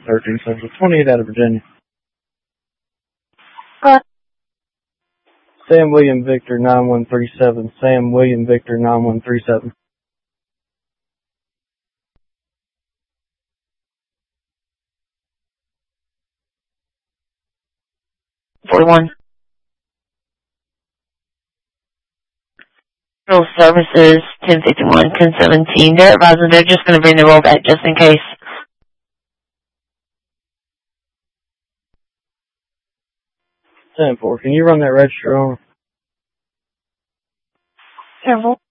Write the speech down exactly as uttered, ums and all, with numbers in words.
thirteen Central, twenty-eight out of Virginia. What? Sam William Victor nine one three seven. Sam William Victor nine one three seven. forty-one. Roll services, ten fifty-one, ten seventeen. They're advising they're just going to bring the roll back just in case. ten four. Can you run that register on? Careful.